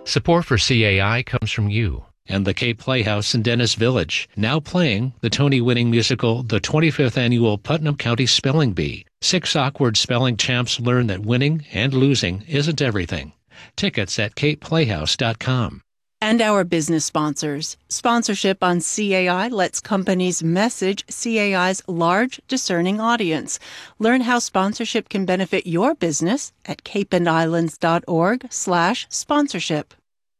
Support for CAI comes from you and the Cape Playhouse in Dennis Village, now playing the Tony-winning musical, the 25th Annual Putnam County Spelling Bee. 6 awkward spelling champs learn that winning and losing isn't everything. Tickets at capeplayhouse.com. And our business sponsors. Sponsorship on CAI lets companies message CAI's large, discerning audience. Learn how sponsorship can benefit your business at capeandislands.org/sponsorship.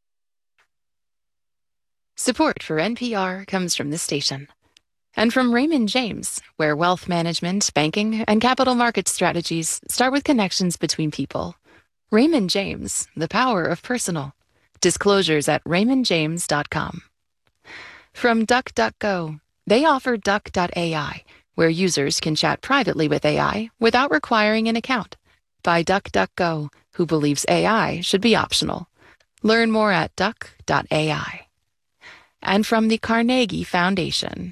Support for NPR comes from this station. And from Raymond James, where wealth management, banking, and capital market strategies start with connections between people. Raymond James, the power of personal. Disclosures at raymondjames.com. From DuckDuckGo, they offer Duck.ai, where users can chat privately with AI without requiring an account. By DuckDuckGo, who believes AI should be optional. Learn more at Duck.ai. And from the Carnegie Foundation.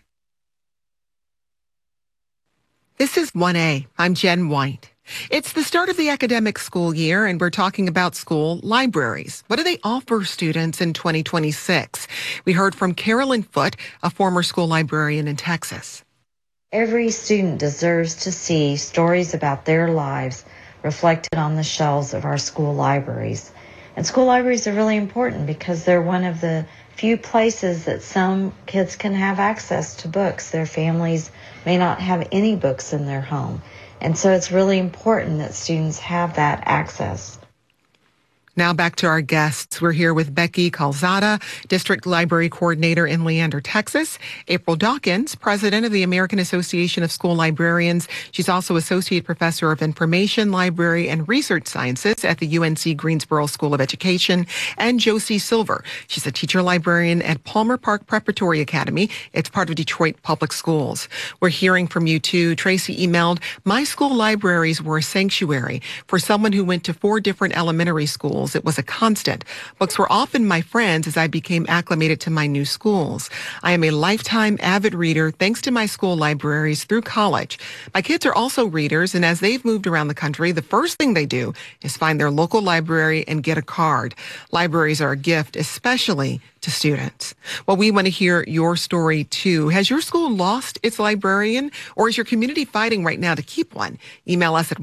This is 1A. I'm Jen White. It's the start of the academic school year, and we're talking about school libraries. What do they offer students in 2026? We heard from Carolyn Foote, a former school librarian in Texas. Every student deserves to see stories about their lives reflected on the shelves of our school libraries. And school libraries are really important because they're one of the few places that some kids can have access to books. Their families may not have any books in their home. And so it's really important that students have that access. Now back to our guests. We're here with Becky Calzada, District Library Coordinator in Leander, Texas. April Dawkins, President of the American Association of School Librarians. She's also Associate Professor of Information, Library, and Research Sciences at the UNC Greensboro School of Education. And Josie Silver. She's a teacher librarian at Palmer Park Preparatory Academy. It's part of Detroit Public Schools. We're hearing from you too. Tracy emailed, "My school libraries were a sanctuary for someone who went to 4 different elementary schools. It was a constant. Books were often my friends as I became acclimated to my new schools. I am a lifetime avid reader thanks to my school libraries through college. My kids are also readers, and as they've moved around the country, the first thing they do is find their local library and get a card. Libraries are a gift, especially to students." Well, we want to hear your story too. Has your school lost its librarian, or is your community fighting right now to keep one? Email us at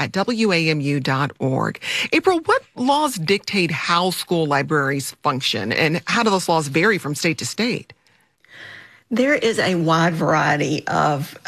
1a@wamu.org. April, what laws dictate how school libraries function, and how do those laws vary from state to state? There is a wide variety of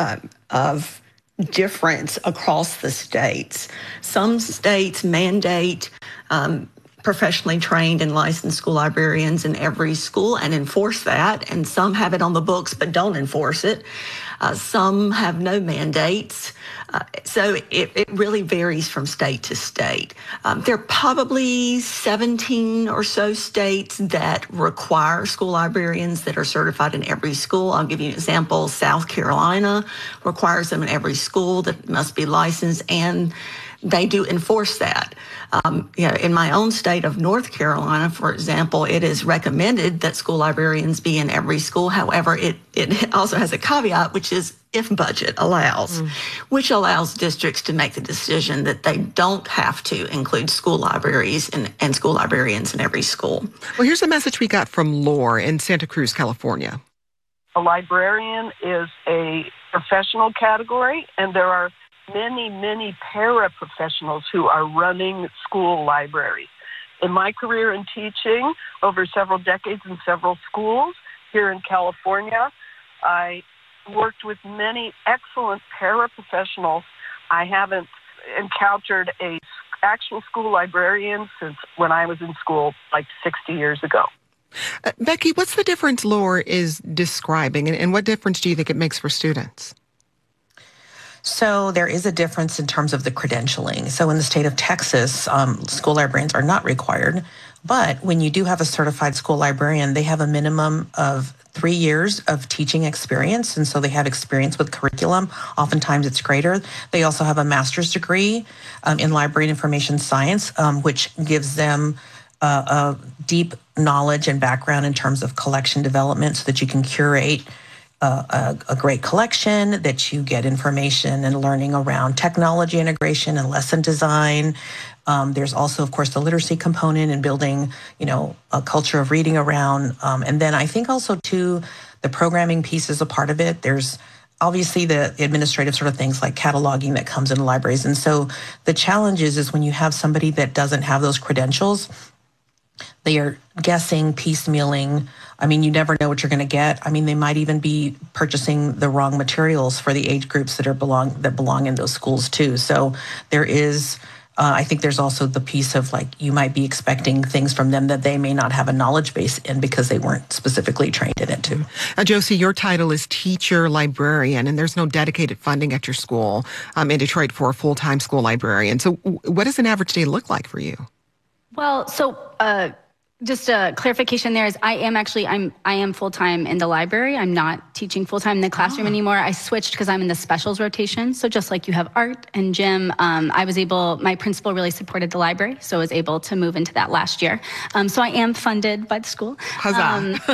difference across the states. Some states mandate professionally trained and licensed school librarians in every school and enforce that, and some have it on the books but don't enforce it. Some have no mandates. So it really varies from state to state. There are probably 17 or so states that require school librarians that are certified in every school. I'll give you an example. South Carolina requires them in every school that must be licensed, and they do enforce that. In my own state of North Carolina, for example, it is recommended that school librarians be in every school. However, it also has a caveat, which is if budget allows, which allows districts to make the decision that they don't have to include school libraries and school librarians in every school. Well, here's a message we got from Lore in Santa Cruz, California. A librarian is a professional category, and there are many paraprofessionals who are running school libraries. In my career in teaching over several decades in several schools here in California, I worked with many excellent paraprofessionals. I haven't encountered a actual school librarian since when I was in school like 60 years ago. Becky, what's the difference Lore is describing, and what difference do you think it makes for students? So there is a difference in terms of the credentialing. So in the state of Texas, school librarians are not required. But when you do have a certified school librarian, they have a minimum of 3 years of teaching experience. And so they have experience with curriculum. Oftentimes it's greater. They also have a master's degree in library and information science, which gives them a deep knowledge and background in terms of collection development so that you can curate a great collection, that you get information and learning around technology integration and lesson design, There's also, of course, the literacy component and building, a culture of reading around. And then I think also, too, the programming piece is a part of it. There's obviously the administrative sort of things like cataloging that comes in libraries. And so the challenge is when you have somebody that doesn't have those credentials, they are guessing, piecemealing. I mean, you never know what you're going to get. I mean, they might even be purchasing the wrong materials for the age groups that belong in those schools too. So there is, I think there's also the piece of like, you might be expecting things from them that they may not have a knowledge base in because they weren't specifically trained in it too. Josie, your title is teacher librarian, and there's no dedicated funding at your school in Detroit for a full-time school librarian. So what does an average day look like for you? Well, so just a clarification there is I am full-time in the library. I'm not teaching full-time in the classroom anymore. I switched because I'm in the specials rotation. So just like you have art and gym, my principal really supported the library, so I was able to move into that last year. So I am funded by the school. Huzzah.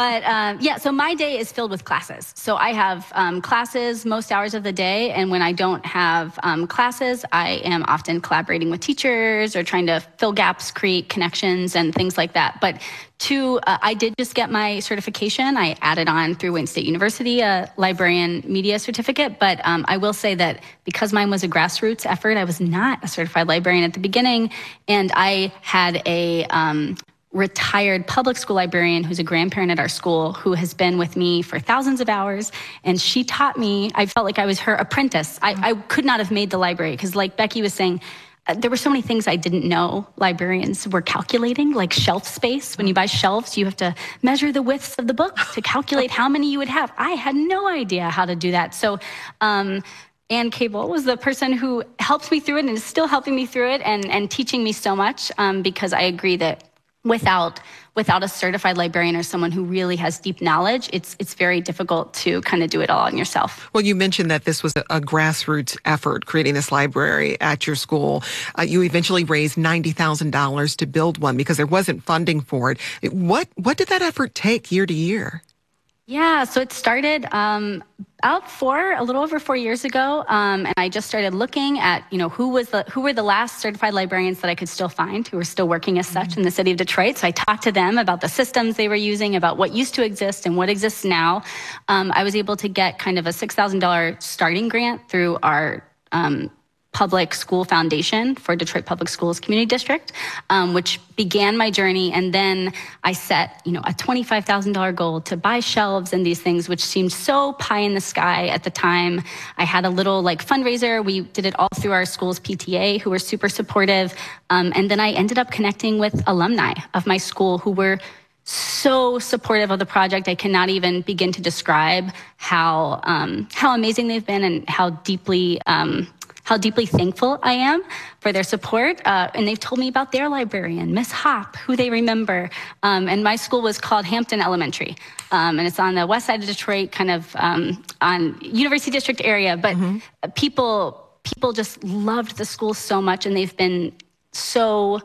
So my day is filled with classes. So I have classes most hours of the day, and when I don't have classes, I am often collaborating with teachers or trying to fill gaps, create connections, and things like that. But I did just get my certification. I added on through Wayne State University a librarian media certificate. But I will say that because mine was a grassroots effort, I was not a certified librarian at the beginning. And I had a retired public school librarian who's a grandparent at our school who has been with me for thousands of hours. And she taught me, I felt like I was her apprentice. I could not have made the library because like Becky was saying, there were so many things I didn't know librarians were calculating, like shelf space. When you buy shelves, you have to measure the widths of the book to calculate how many you would have. I had no idea how to do that. So Ann Cable was the person who helped me through it and is still helping me through it and teaching me so much because I agree that without a certified librarian or someone who really has deep knowledge, it's very difficult to kind of do it all on yourself. Well, you mentioned that this was a grassroots effort, creating this library at your school. You eventually raised $90,000 to build one because there wasn't funding for it. What did that effort take year to year? Yeah, so it started a little over 4 years ago, and I just started looking at, who were the last certified librarians that I could still find who were still working as such in the city of Detroit. So I talked to them about the systems they were using, about what used to exist and what exists now. I was able to get kind of a $6,000 starting grant through our public school foundation for Detroit Public Schools Community District, which began my journey. And then I set, a $25,000 goal to buy shelves and these things, which seemed so pie in the sky at the time. I had a little fundraiser. We did it all through our school's PTA, who were super supportive. And then I ended up connecting with alumni of my school who were so supportive of the project. I cannot even begin to describe how amazing they've been and how deeply thankful I am for their support. And they've told me about their librarian, Miss Hop, who they remember. And my school was called Hampton Elementary. And it's on the west side of Detroit, kind of on University District area. But people just loved the school so much, and they've been so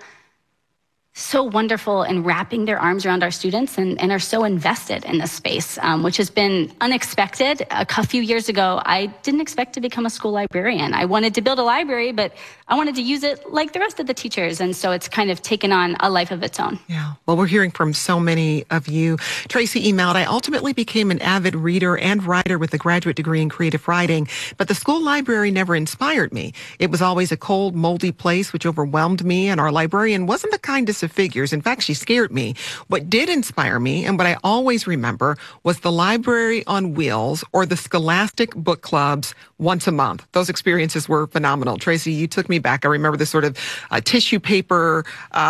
wonderful in wrapping their arms around our students and are so invested in this space, which has been unexpected. A few years ago, I didn't expect to become a school librarian. I wanted to build a library, but I wanted to use it like the rest of the teachers. And so it's kind of taken on a life of its own. Yeah. Well, we're hearing from so many of you. Tracy emailed, I ultimately became an avid reader and writer with a graduate degree in creative writing, but the school library never inspired me. It was always a cold, moldy place, which overwhelmed me, and our librarian wasn't the kindest of figures. In fact, she scared me. What did inspire me, and what I always remember, was the library on wheels or the Scholastic book clubs once a month. Those experiences were phenomenal. Tracy, you took me back. I remember the sort of tissue paper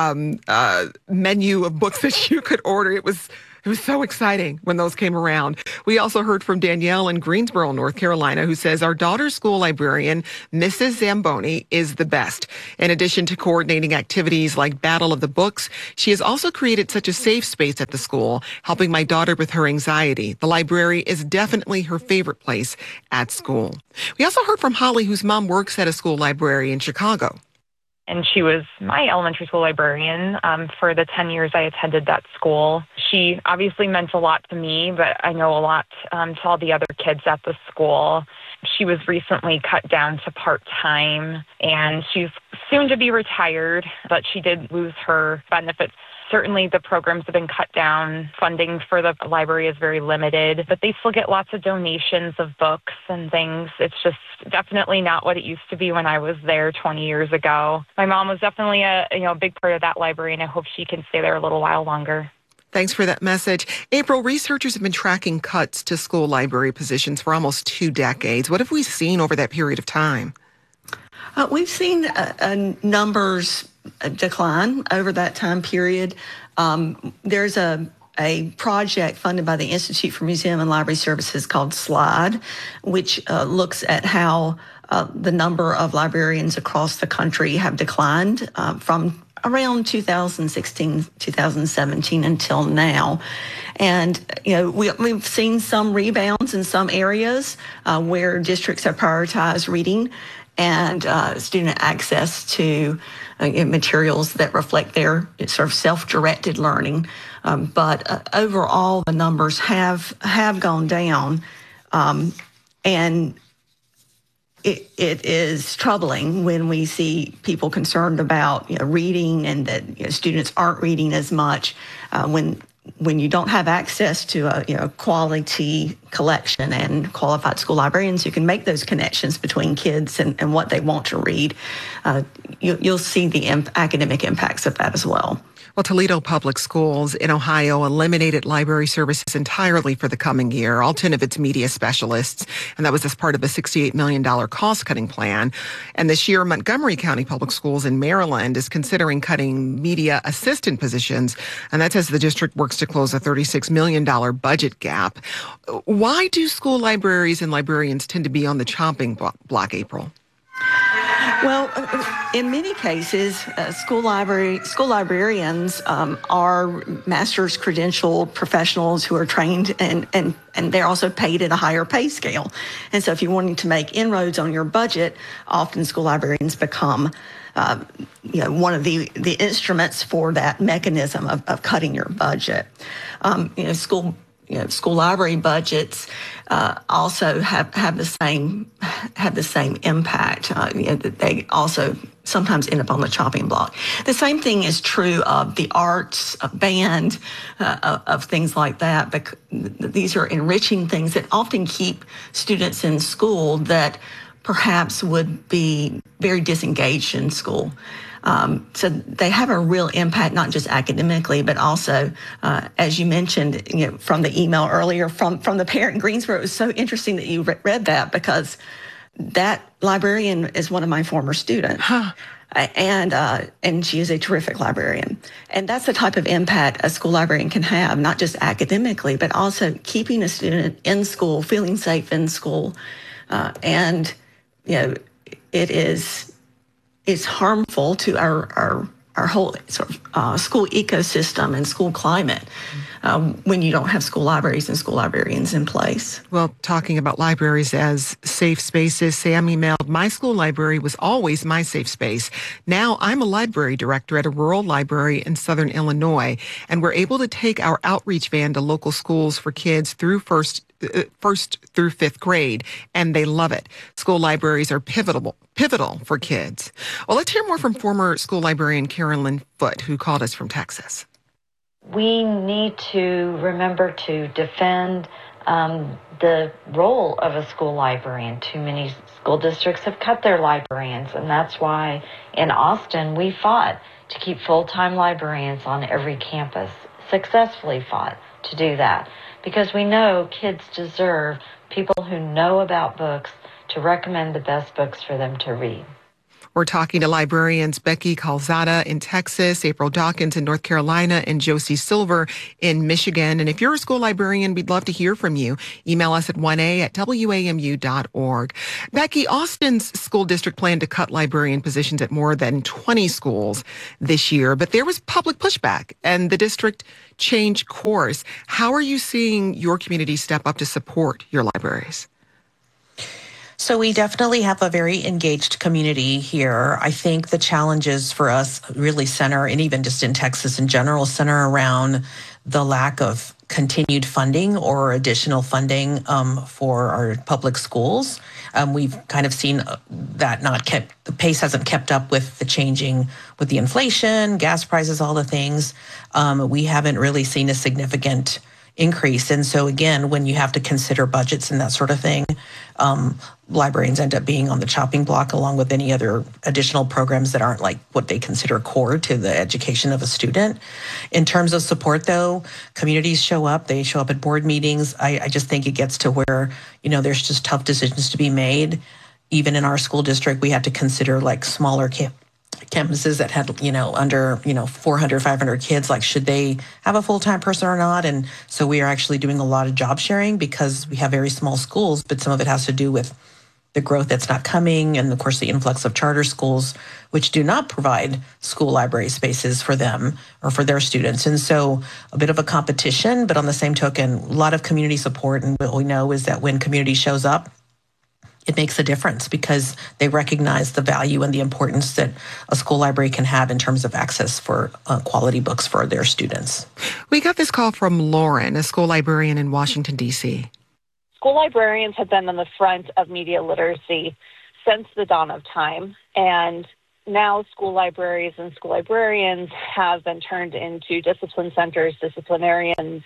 menu of books that you could order. It was so exciting when those came around. We also heard from Danielle in Greensboro, North Carolina, who says our daughter's school librarian, Mrs. Zamboni, is the best. In addition to coordinating activities like Battle of the Books, she has also created such a safe space at the school, helping my daughter with her anxiety. The library is definitely her favorite place at school. We also heard from Holly, whose mom works at a school library in Chicago. And she was my elementary school librarian for the 10 years I attended that school. She obviously meant a lot to me, but I know a lot to all the other kids at the school. She was recently cut down to part-time, and she's soon to be retired, but she did lose her benefits. Certainly the programs have been cut down. Funding for the library is very limited, but they still get lots of donations of books and things. It's just definitely not what it used to be when I was there 20 years ago. My mom was definitely a big part of that library, and I hope she can stay there a little while longer. Thanks for that message. April, researchers have been tracking cuts to school library positions for almost 2 decades. What have we seen over that period of time? We've seen numbers decline over that time period. There's a project funded by the Institute for Museum and Library Services called SLIDE, which looks at how the number of librarians across the country have declined from around 2016, 2017 until now. And, we've seen some rebounds in some areas where districts have prioritized reading and student access to materials that reflect their sort of self-directed learning. But overall, the numbers have gone down. And it is troubling when we see people concerned about reading and that students aren't reading as much when you don't have access to a quality collection and qualified school librarians who can make those connections between kids and what they want to read. You'll see the academic impacts of that as well. Well, Toledo Public Schools in Ohio eliminated library services entirely for the coming year, all 10 of its media specialists, and that was as part of a $68 million cost-cutting plan. And this year, Montgomery County Public Schools in Maryland is considering cutting media assistant positions, and that's as the district works to close a $36 million budget gap. Why do school libraries and librarians tend to be on the chopping block, April? Well, in many cases, school librarians are master's credentialed professionals who are trained and they're also paid at a higher pay scale. And so if you're wanting to make inroads on your budget, often school librarians become one of the instruments for that mechanism of cutting your budget. School library budgets also have the same impact. They also sometimes end up on the chopping block. The same thing is true of the arts, of band, of things like that. But these are enriching things that often keep students in school that perhaps would be very disengaged in school. So they have a real impact, not just academically, but also, as you mentioned, from the email earlier from the parent in Greensboro. It was so interesting that you read that because that librarian is one of my former students. Huh. And she is a terrific librarian. And that's the type of impact a school librarian can have, not just academically, but also keeping a student in school, feeling safe in school. It's harmful to our whole sort of school ecosystem and school climate when you don't have school libraries and school librarians in place. Well, talking about libraries as safe spaces, Sam emailed, my school library was always my safe space. Now I'm a library director at a rural library in Southern Illinois, and we're able to take our outreach van to local schools for kids through first through fifth grade, and they love it. School libraries are pivotal for kids. Well, let's hear more from former school librarian Carolyn Foote, who called us from Texas. We need to remember to defend the role of a school librarian. Too many school districts have cut their librarians, and that's why in Austin we fought to keep full-time librarians on every campus, successfully fought to do that, because we know kids deserve people who know about books to recommend the best books for them to read. We're talking to librarians Becky Calzada in Texas, April Dawkins in North Carolina, and Josie Silver in Michigan. And if you're a school librarian, we'd love to hear from you. Email us at 1a@wamu.org. Becky, Austin's school district planned to cut librarian positions at more than 20 schools this year, but there was public pushback and the district changed course. How are you seeing your community step up to support your libraries? So we definitely have a very engaged community here. I think the challenges for us really center, and even just in Texas in general, center around the lack of continued funding or additional funding for our public schools. We've kind of seen that the pace hasn't kept up with the inflation, gas prices, all the things. We haven't really seen a significant increase. And so again, when you have to consider budgets and that sort of thing, librarians end up being on the chopping block along with any other additional programs that aren't like what they consider core to the education of a student. In terms of support though, communities show up, they show up at board meetings. I just think it gets to where, there's just tough decisions to be made. Even in our school district, we had to consider like smaller campuses that had, under, 400, 500 kids, like should they have a full-time person or not? And so we are actually doing a lot of job sharing because we have very small schools, but some of it has to do with the growth that's not coming and of course the influx of charter schools, which do not provide school library spaces for them or for their students. And so a bit of a competition, but on the same token, a lot of community support. And what we know is that when community shows up, it makes a difference because they recognize the value and the importance that a school library can have in terms of access for quality books for their students. We got this call from Lauren, a school librarian in Washington, D.C. School librarians have been on the front of media literacy since the dawn of time, and now school libraries and school librarians have been turned into discipline centers, disciplinarians.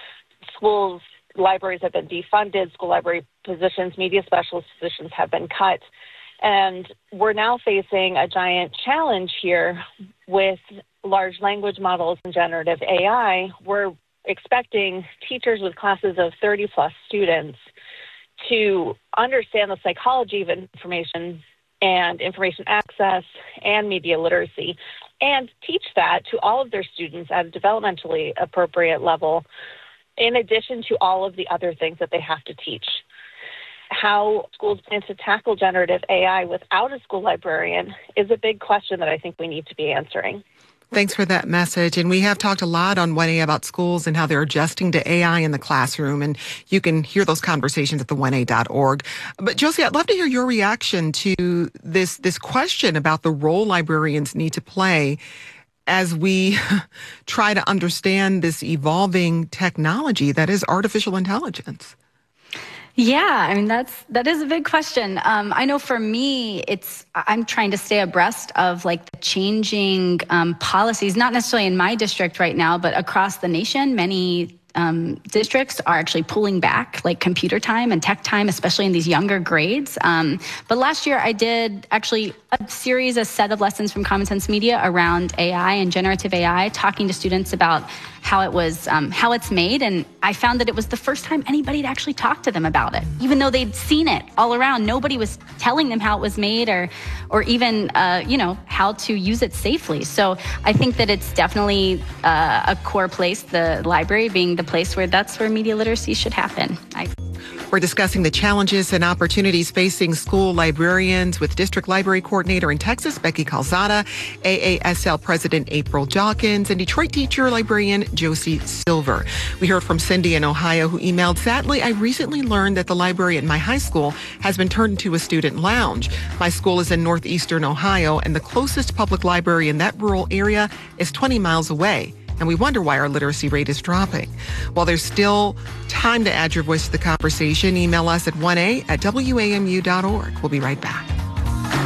Libraries have been defunded, school library positions, media specialist positions have been cut, and we're now facing a giant challenge here with large language models and generative AI. We're expecting teachers with classes of 30 plus students to understand the psychology of information and information access and media literacy and teach that to all of their students at a developmentally appropriate level, in addition to all of the other things that they have to teach. How schools plan to tackle generative AI without a school librarian is a big question that I think we need to be answering. Thanks for that message. And we have talked a lot on 1A about schools and how they're adjusting to AI in the classroom. And you can hear those conversations at the 1A.org. But Josie, I'd love to hear your reaction to this question about the role librarians need to play as we try to understand this evolving technology that is artificial intelligence. Yeah, I mean, that is a big question. I know for me, I'm trying to stay abreast of like the changing policies, not necessarily in my district right now, but across the nation. Many districts are actually pulling back like computer time and tech time, especially in these younger grades. But last year I did actually a set of lessons from Common Sense Media around AI and generative AI, talking to students about how it's made. And I found that it was the first time anybody had actually talked to them about it. Even though they'd seen it all around, nobody was telling them how it was made or even, how to use it safely. So I think that it's definitely a core place, the library being the place that's where media literacy should happen. We're discussing the challenges and opportunities facing school librarians with District Library Coordinator in Texas, Becky Calzada, AASL President April Dawkins, and Detroit teacher librarian Josie Silver. We heard from Cindy in Ohio who emailed, "Sadly, I recently learned that the library at my high school has been turned into a student lounge. My school is in northeastern Ohio, and the closest public library in that rural area is 20 miles away. And we wonder why our literacy rate is dropping." While there's still time to add your voice to the conversation, email us at 1A@wamu.org. We'll be right back.